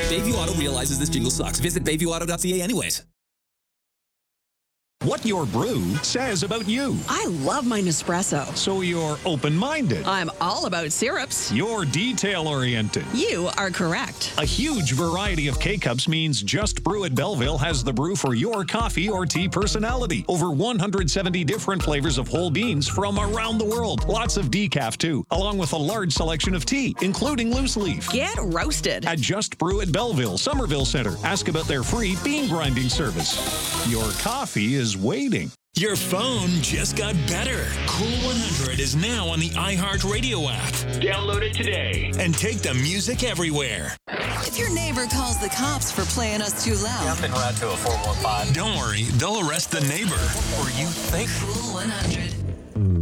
Bayview Auto realizes this jingle sucks. Visit BayviewAuto.ca anyways. What your brew says about you. I love my Nespresso. So you're open-minded. I'm all about syrups. You're detail-oriented. You are correct. A huge variety of K-Cups means Just Brew at Belleville has the brew for your coffee or tea personality. Over 170 different flavors of whole beans from around the world. Lots of decaf, too, along with a large selection of tea, including loose leaf. Get roasted. At Just Brew at Belleville, Somerville Center. Ask about their free bean grinding service. Your coffee is waiting. Your phone just got better. Cool 100 is now on the iHeartRadio app. Download it today and take the music everywhere. If your neighbor calls the cops for playing us too loud, Jumping right to a 415. Don't worry, they'll arrest the neighbor. Or you think. Cool 100.